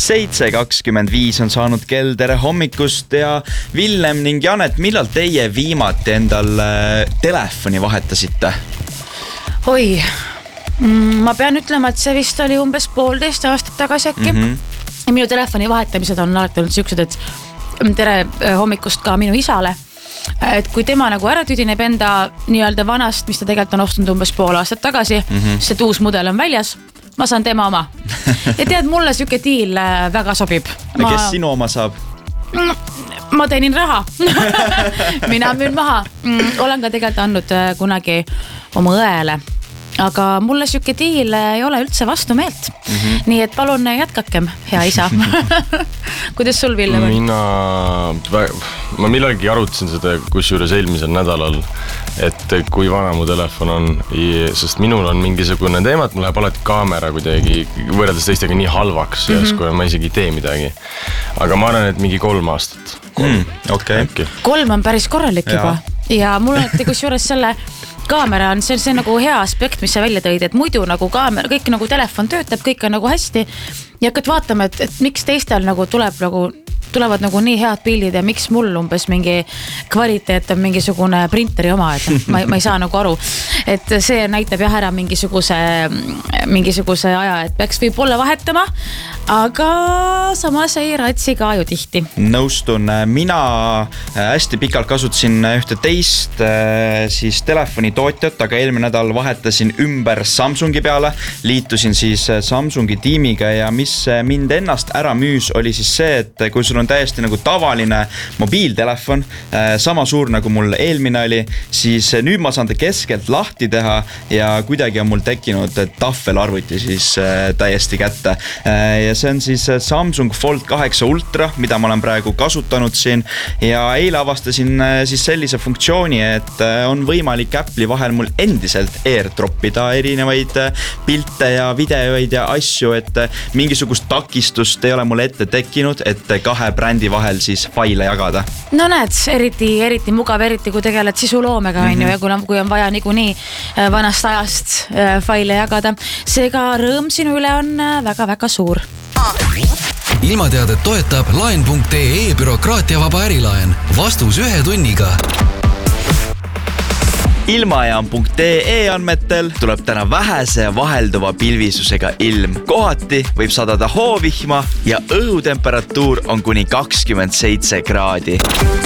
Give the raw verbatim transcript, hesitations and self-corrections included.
seitse kakskümmend viis on saanud kell, tere hommikust ja Villem ning Janet, millal teie viimati endal telefoni vahetasite? Oi, ma pean ütlema, et see vist oli umbes poolteist aastat tagasi äkki. Mm-hmm. Minu telefoni vahetamised on alati olnud siuksed, et tere hommikust ka minu isale. Et kui tema nagu ära tüdineb enda nii-öelda vanast, mis ta tegelikult on ostnud umbes pool aastat tagasi, mm-hmm. see uus mudel on väljas, ma saan tema oma. Ja tead, mulle siuke diil väga sobib. Ma... Kes sinu oma saab? Ma teenin raha. Mina müün maha. Olen ka tegelikult andnud kunagi oma õele. Aga mulle siuke diil ei ole üldse vastu meelt. Mm-hmm. Nii et palun jätkakem, hea isa. Kuidas sul, Villem? Mina, ma millalgi arutasin seda kusjuures eelmisel nädalal, et kui vana mu telefon on, sest minul on mingisugune teema, et mul läheb alati kaamera kuidagi võrreldes teistega nii halvaks, mm-hmm. kui ma isegi ei tee midagi. Aga ma arvan, et mingi kolm aastat. Kolm, mm, okay. kolm on päris korralik juba. Ja, ja mul on kusjuures selle kaamera on see, see nagu hea aspekt, mis sa välja tõid, et muidu nagu kaamera, kõik nagu telefon töötab, kõik on nagu hästi ja hakkad vaatama, et, et miks teistel nagu tuleb nagu tulevad nagu nii head pildid ja miks mul umbes mingi kvaliteet on mingisugune printeri oma, et ma, ma ei saa nagu aru, et see näitab jah ära mingisuguse mingisuguse aja, et peaks võib-olla vahetama, aga samas ei ratsi ka ju tihti. Nõustun, mina hästi pikalt kasutasin ühte teist siis telefonitootjat, aga eelmine nädal vahetasin ümber Samsungi peale, liitusin siis Samsungi tiimiga ja mis mind ennast ära müüs oli siis see, et kui sul on täiesti nagu tavaline mobiiltelefon, sama suur nagu mul eelmine oli, siis nüüd ma saan ta keskelt lahti teha ja kuidagi on mul tekkinud tahvelarvuti siis täiesti kätte. Ja see on siis Samsung Fold kaheksa Ultra, mida ma olen praegu kasutanud siin ja eile avastasin siis sellise funktsiooni, et on võimalik Apple'i vahel mul endiselt airdroppida erinevaid pilte ja videoid ja asju, et mingisugust takistust ei ole mul ette tekkinud, et kahe brändi vahel siis faile jagada. No näed, eriti, eriti mugav, eriti kui tegeled sisuloomega, mm-hmm. ja kui on, kui on vaja niikuinii vanast ajast faile jagada. Seega rõõm sinu üle on väga-väga suur. Ilmateadet toetab laen punkt ee bürokraatiavaba ärilaen. Vastus ühe tunniga. Ilmajaam punkt ee andmetel tuleb täna vähese vahelduva pilvisusega ilm. Kohati võib sadada hoovihma ja õhutemperatuur on kuni kakskümmend seitse kraadi.